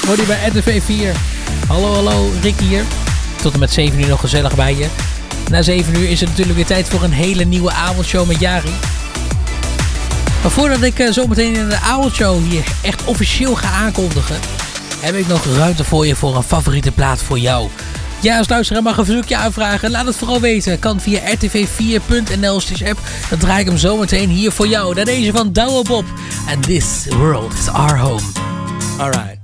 Hoor je bij RTV 4. Hallo, Rick hier. Tot en met 7 uur nog gezellig bij je. Na 7 uur is het natuurlijk weer tijd voor een hele nieuwe avondshow met Jari. Maar voordat ik zometeen in de avondshow hier echt officieel ga aankondigen, heb ik nog ruimte voor je voor een favoriete plaat voor jou. Ja, als luisteraar mag een verzoekje aanvragen. Laat het vooral weten. Kan via rtv4.nl/app. Dan draai ik hem zometeen hier voor jou. Naar deze van Douwe Bob. And this world is our home. Alright.